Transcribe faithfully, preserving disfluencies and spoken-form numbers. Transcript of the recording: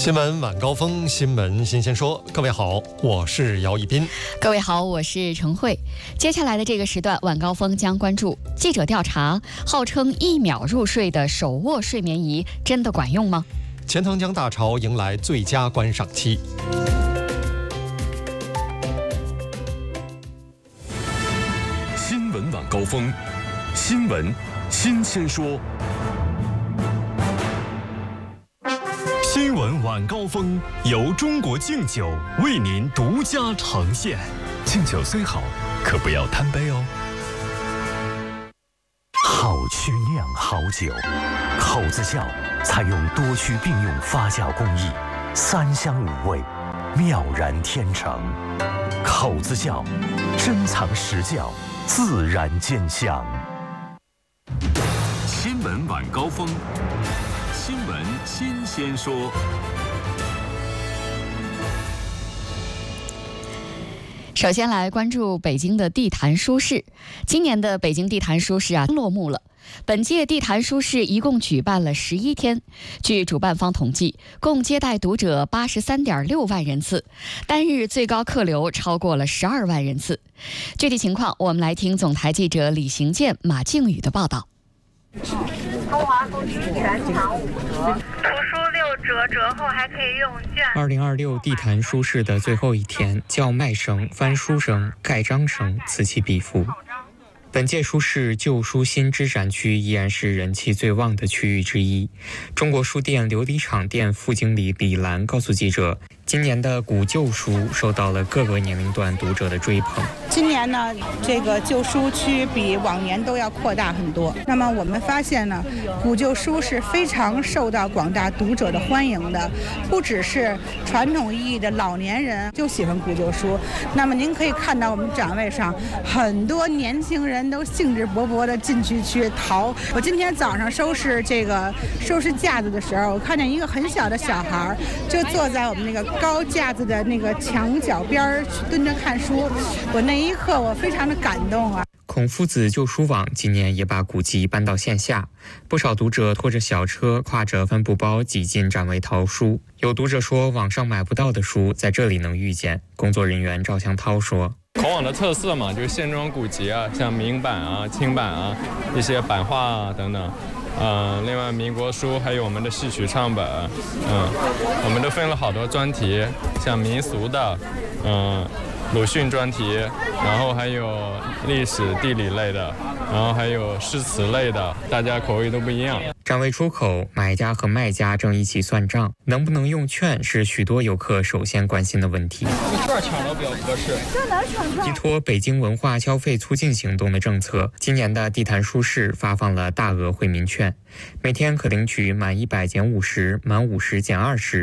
新闻晚高峰，新闻新鲜说。各位好，我是姚一斌。 各位好，我是程慧。接下来的这个时段，晚高峰将关注记者调查：号称一秒入睡的手握睡眠仪真的管用吗？ 钱塘江大潮迎来最佳观赏期。 新闻晚高峰，新闻新鲜说。新闻晚高峰由中国敬酒为您独家呈现。敬酒虽好，可不要贪杯哦。 好曲酿好酒，口子窖采用多区并用发酵工艺，三香五味，妙然天成。口子窖珍藏实窖，自然见香。 新闻晚高峰，新闻新鲜说。 首先来关注北京的地坛书市。今年的北京地坛书市啊落幕了。本届地坛书市一共举办了十一天，据主办方统计，共接待读者八十三点六万人次，单日最高客流超过了十二万人次。具体情况，我们来听总台记者李行健、马靖宇的报道。 中华书局全场五折，图书六折，折后还可以用券。 二零二六地坛书市的最后一天，叫卖声、翻书声、盖章声此起彼伏。本届书市旧书新知展区依然是人气最旺的区域之一。中国书店琉璃厂店副经理李兰告诉记者，今年的古旧书受到了各个年龄段读者的追捧。 今年呢，这个旧书区比往年都要扩大很多。那么我们发现呢，古旧书是非常受到广大读者的欢迎的，不只是传统意义的老年人就喜欢古旧书。那么您可以看到我们展位上很多年轻人都兴致勃勃地进去去淘。我今天早上收拾这个收拾架子的时候，我看见一个很小的小孩就坐在我们那个高架子的那个墙角边蹲着看书，我那一刻我非常的感动啊。 孔夫子旧书网今年也把古籍搬到线下，不少读者拖着小车，挎着帆布包挤进展位淘书。有读者说，网上买不到的书在这里能遇见。工作人员赵向涛说， 孔网的特色嘛，就是线装古籍啊，像明版啊、清版啊，一些版画啊等等。嗯，另外民国书还有我们的戏曲唱本，嗯，我们都分了好多专题，像民俗的，嗯，鲁迅专题，然后还有历史地理类的，然后还有诗词类的，大家口味都不一样。 展位出口，买家和卖家正一起算账，能不能用券是许多游客首先关心的问题。 用券抢都比较合适。 依托北京文化消费促进行动的政策，今年的地坛书市发放了大额惠民券，每天可领取满一百减五十，满五十减二十。